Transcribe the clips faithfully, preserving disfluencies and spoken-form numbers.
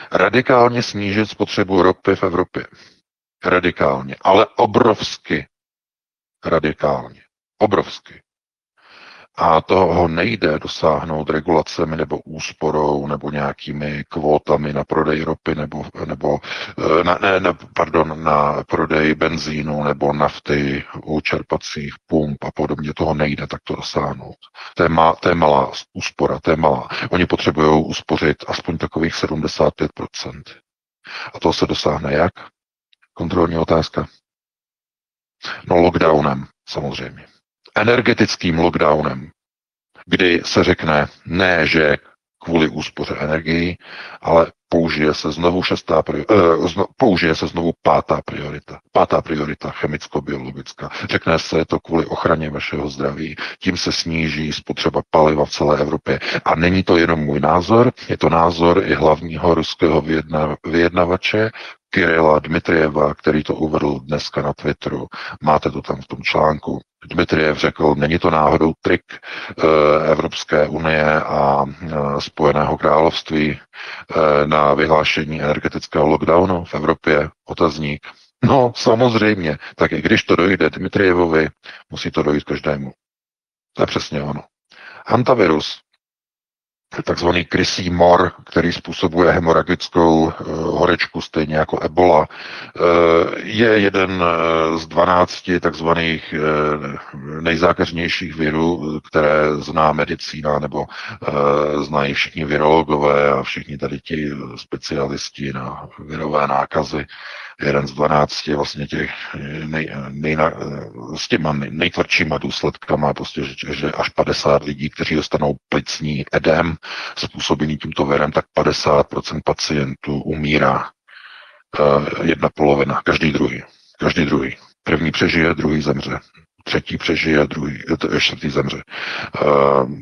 radikálně snížit spotřebu ropy v Evropě. Radikálně, ale obrovsky radikálně. Obrovsky. A toho nejde dosáhnout regulacemi nebo úsporou nebo nějakými kvótami na prodej ropy nebo, nebo na, ne, ne, pardon, na prodej benzínu nebo nafty u čerpacích pump a podobně. Toho nejde takto dosáhnout. To je, má, to je malá úspora, to je malá. Oni potřebují uspořit aspoň takových sedmdesát pět procent. A to se dosáhne jak? Kontrolní otázka. No lockdownem, samozřejmě. Energetickým lockdownem, kdy se řekne ne, že kvůli úspoře energií, ale použije se znovu šestá, uh, zno, použije se znovu pátá priorita. Pátá priorita chemicko-biologická. Řekne se, je to kvůli ochraně vašeho zdraví. Tím se sníží spotřeba paliva v celé Evropě. A není to jenom můj názor, je to názor i hlavního ruského vyjedna, vyjednavače Kirila Dmitryjeva, který to uvedl dneska na Twitteru. Máte to tam v tom článku. Dmitriev řekl, není to náhodou trik e, Evropské unie a e, Spojeného království e, na vyhlášení energetického lockdownu v Evropě? Otazník. No, samozřejmě. Tak i když to dojde Dmitrievovi, musí to dojít každému. To je přesně ono. Hantavirus, takzvaný krysí mor, který způsobuje hemoragickou uh, horečku, stejně jako ebola, uh, je jeden uh, z dvanácti takzvaných uh, nejzákeřnějších virů, které zná medicína, nebo uh, znají všichni virologové a všichni tady ti specialisti na virové nákazy. Jeden z dvanácti vlastně těch nej, nej, s těma nej, nejtvrdšíma důsledkama, prostě, že, že až padesát lidí, kteří dostanou plicní edém způsobený tímto virem, tak padesát procent pacientů umírá. Uh, jedna polovina, každý druhý. Každý druhý. První přežije, druhý zemře. Třetí přežije, druhý, čtvrtý zemře. Uh,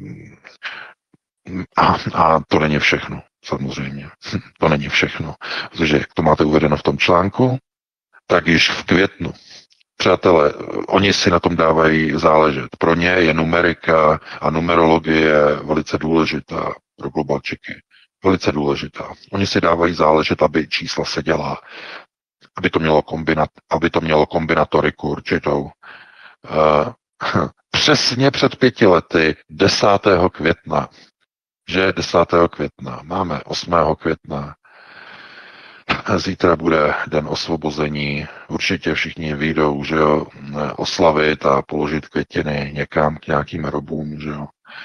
a, a to není všechno. Samozřejmě. To není všechno. Protože jak to máte uvedeno v tom článku, tak již v květnu, přátelé, oni si na tom dávají záležet. Pro ně je numerika a numerologie velice důležitá pro globalčiky. Velice důležitá. Oni si dávají záležet, aby čísla seděla, aby to mělo, kombinat, aby to mělo kombinatoriku určitou. Uh, přesně před pěti lety, desátého května, že desátého května, máme osmého května, zítra bude den osvobození, určitě všichni vyjdou, že jo, oslavit a položit květiny někam k nějakým hrobům, že jo.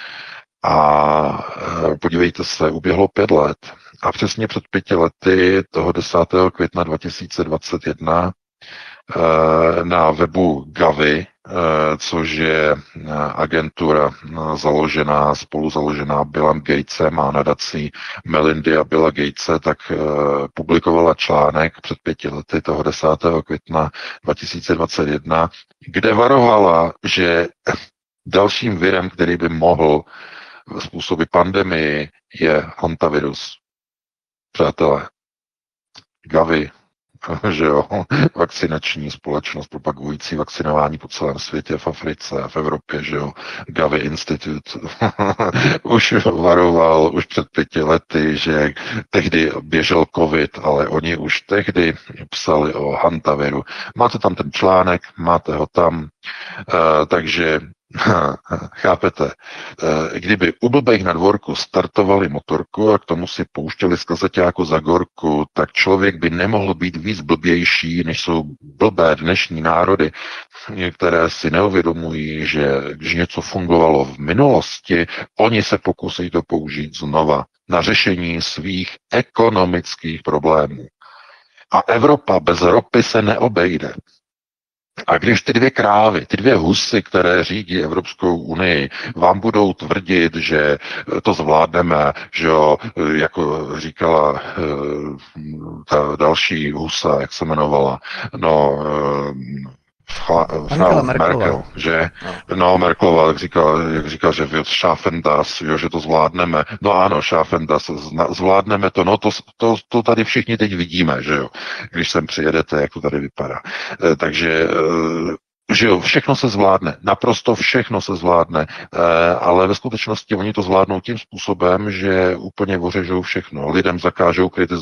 A podívejte se, uběhlo pět let a přesně před pěti lety, toho desátého května dva tisíce dvacet jedna, na webu Gavi, což je agentura založená, spolu založená Billem Gatesem a nadací Melindy a Billa Gatese, tak publikovala článek před pěti lety, toho desátého května dva tisíce dvacet jedna, kde varovala, že dalším virem, který by mohl způsobit pandemii, je hantavirus. Přátelé, Gavi, že jo, vakcinační společnost propagující vakcinování po celém světě, v Africe a v Evropě, že jo, Gavi Institute už varoval už před pěti lety, že tehdy běžel covid, ale oni už tehdy psali o hantaviru. Máte tam ten článek, máte ho tam, uh, takže chápete, kdyby u blbejch na dvorku startovali motorku a k tomu si pouštěli z kazeťáku za gorku, tak člověk by nemohl být víc blbější, než jsou blbé dnešní národy, které si neuvědomují, že když něco fungovalo v minulosti, oni se pokusí to použít znova na řešení svých ekonomických problémů. A Evropa bez ropy se neobejde. A když ty dvě krávy, ty dvě husy, které řídí Evropskou unii, vám budou tvrdit, že to zvládneme, že jo, jako říkala ta další husa, jak se jmenovala, no, Frau Merkel, že? No, Merkelová, jak říkala, jak říkala, že wir schaffen das, jo, že to zvládneme. No ano, schaffen das, zvládneme to, no to, to, to tady všichni teď vidíme, že jo, když sem přijedete, jak to tady vypadá. Takže že jo, všechno se zvládne, naprosto všechno se zvládne, ale ve skutečnosti oni to zvládnou tím způsobem, že úplně ořežou všechno. Lidem zakážou kritizovat